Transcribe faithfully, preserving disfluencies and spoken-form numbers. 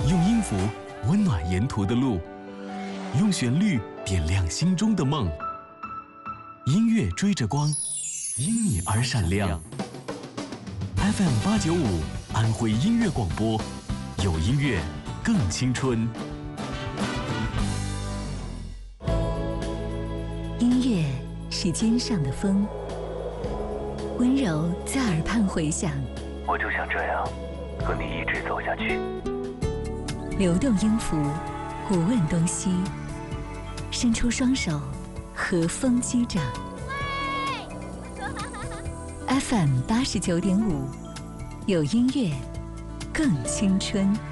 用音符温暖沿途的路，用旋律点亮心中的梦。音乐追着光，因你而闪亮。F M 八九五，安徽音乐广播，有音乐更青春。 音乐是肩上的风，温柔在耳畔回响。 我就想这样和你一直走下去。 流动音符，不问东西，伸出双手，和风击掌。F M 八十九点五，有音乐更青春。